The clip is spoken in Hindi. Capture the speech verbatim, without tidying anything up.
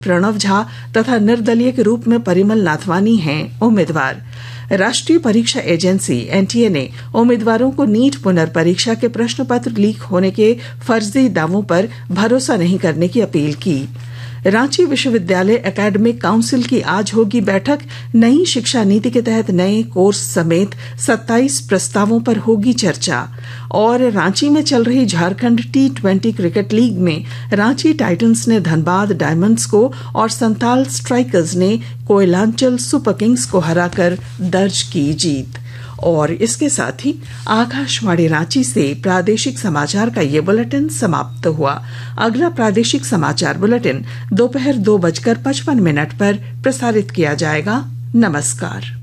प्रणव झा तथा निर्दलीय के रूप में परिमल नाथवानी हैं उम्मीदवार। राष्ट्रीय परीक्षा एजेंसी एनटीए ने उम्मीदवारों को नीट पुनर्परीक्षा के प्रश्न पत्र लीक होने के फर्जी दावों पर भरोसा नहीं करने की अपील की। रांची विश्वविद्यालय एकेडमिक काउंसिल की आज होगी बैठक। नई शिक्षा नीति के तहत नए कोर्स समेत सत्ताईस प्रस्तावों पर होगी चर्चा। और रांची में चल रही Jharkhand T twenty cricket league में रांची टाइटंस ने धनबाद डायमंड्स को और संताल स्ट्राइकर्स ने कोयलांचल सुपर किंग्स को हराकर दर्ज की जीत। और इसके साथ ही आकाशवाणी रांची से प्रादेशिक समाचार का ये बुलेटिन समाप्त हुआ। अगला प्रादेशिक समाचार बुलेटिन दोपहर दो बजकर पचपन मिनट पर प्रसारित किया जाएगा। नमस्कार।